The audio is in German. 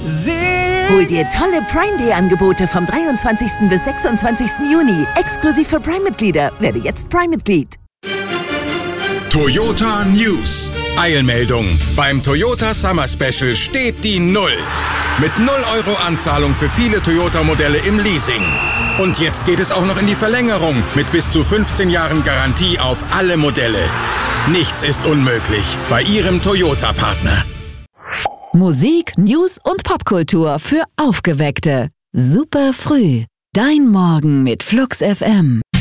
Hol dir tolle Prime Day Angebote vom 23. bis 26. Juni. Exklusiv für Prime-Mitglieder. Werde jetzt Prime-Mitglied. Toyota News. Eilmeldung. Beim Toyota Summer Special steht die Null. Mit 0 Euro Anzahlung für viele Toyota-Modelle im Leasing. Und jetzt geht es auch noch in die Verlängerung mit bis zu 15 Jahren Garantie auf alle Modelle. Nichts ist unmöglich bei Ihrem Toyota-Partner. Musik, News und Popkultur für Aufgeweckte. Super früh. Dein Morgen mit Flux FM.